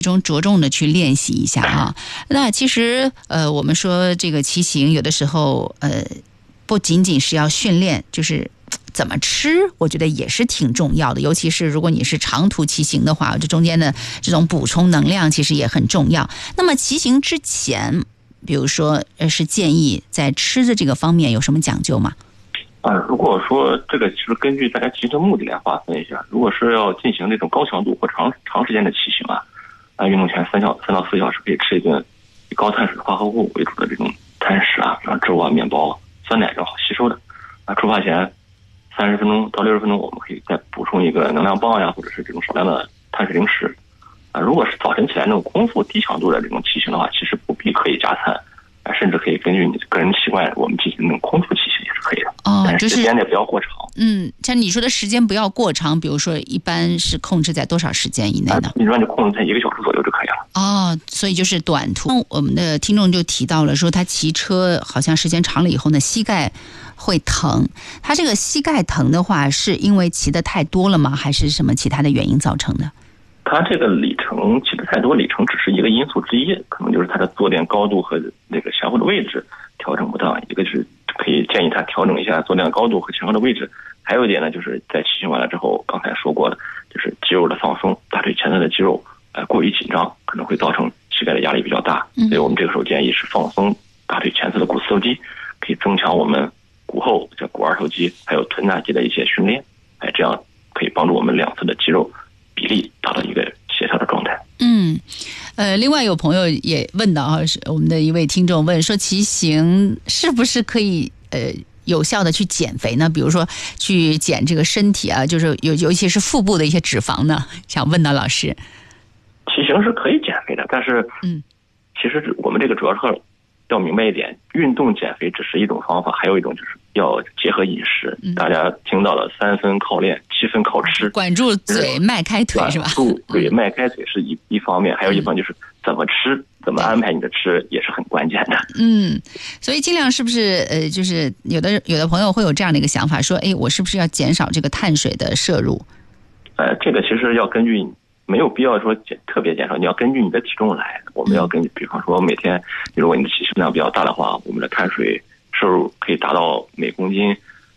中着重的去练习一下啊。那其实我们说这个骑行有的时候不仅仅是要训练，就是怎么吃，我觉得也是挺重要的。尤其是如果你是长途骑行的话，这中间的这种补充能量其实也很重要。那么骑行之前，比如说是建议在吃的这个方面有什么讲究吗？ 如果说这个其实根据大家骑行的目的来划分一下。如果是要进行那种高强度或长时间的骑行运动前3到4小时可以吃一顿以高碳水化合物为主的这种餐食像粥面包、酸奶这种好吸收的。出发前30分钟到60分钟，我们可以再补充一个能量棒或者是这种少量的碳水零食。如果是早晨起来那种空腹低强度的这种骑行的话，其实不必刻意加餐，甚至可以根据你的个人习惯，我们进行那种空腹骑行也是可以的。但是时间也不要过长。 像你说的时间不要过长，比如说一般是控制在多少时间以内呢？ 一般就控制在1个小时左右就可以了。 所以就是短途。我们的听众就提到了说，他骑车好像时间长了以后呢，膝盖会疼。他这个膝盖疼的话，是因为骑得太多了吗？还是什么其他的原因造成的？ 他这个里程骑得太多，里程只是一个因素之一，可能就是他的坐垫高度和那个前后的位置调整不当。一个是可以建议他调整一下坐垫高度和前后的位置，还有一点呢，就是在骑行完了之后，刚才说过的，就是肌肉的放松，大腿前侧的肌肉过于紧张，可能会造成膝盖的压力比较大。所以我们这个时候建议是放松大腿前侧的股四头肌，可以增强我们股后、股二头肌还有臀大肌的一些训练，这样可以帮助我们两侧的肌肉比例达到一个协调的状态。 另外有朋友也问到是我们的一位听众问说，骑行是不是可以有效的去减肥呢？比如说去减这个身体就是尤其是腹部的一些脂肪呢？想问到老师。 骑行是可以减肥的，但是其实我们这个主要是要明白一点，运动减肥只是一种方法，还有一种就是要结合饮食。大家听到了3分靠练7分靠吃， 管住嘴迈开腿是吧？ 管住嘴迈开腿是一方面，还有一方面就是怎么吃，怎么安排你的吃也是很关键的。 所以尽量是不是就是有的朋友会有这样的一个想法，说我是不是要减少这个碳水的摄入？ 这个其实要根据，没有必要说特别减少，你要根据你的体重来。我们要根据，比方说每天如果你的体重量比较大的话，我们的碳水摄入可以达到每公斤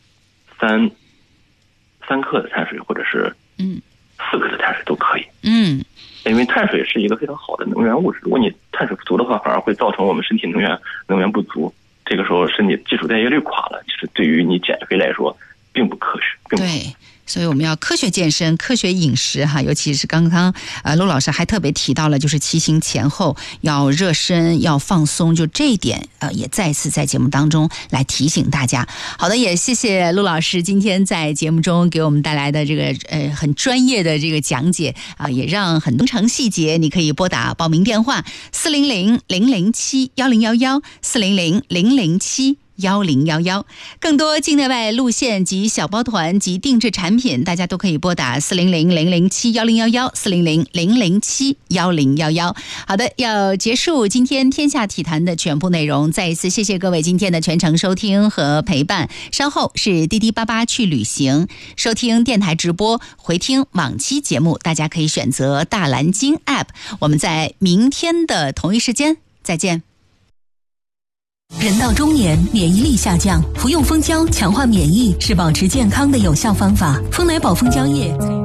3克的碳水，或者是4克的碳水都可以。因为碳水是一个非常好的能源物质，如果你碳水不足的话，反而会造成我们身体能源不足，这个时候身体基础代谢率垮了，其实对于你减肥来说并不科学。 对，所以我们要科学健身、科学饮食尤其是刚刚陆老师还特别提到了，就是骑行前后要热身、要放松，就这一点也再次在节目当中来提醒大家。好的，也谢谢陆老师今天在节目中给我们带来的这个很专业的这个讲解也让很多成细节你可以拨打报名电话400-007-1011，400-007-1011，更多境内外路线及小包团及定制产品，大家都可以拨打400-007-1011，400-007-1011。好的，要结束今天天下体坛的全部内容，再一次谢谢各位今天的全程收听和陪伴。稍后是滴滴八八去旅行，收听电台直播回听往期节目，大家可以选择大蓝鲸 App。 我们在明天的同一时间再见。 人到中年，免疫力下降，服用蜂胶强化免疫是保持健康的有效方法。蜂奶宝蜂胶液。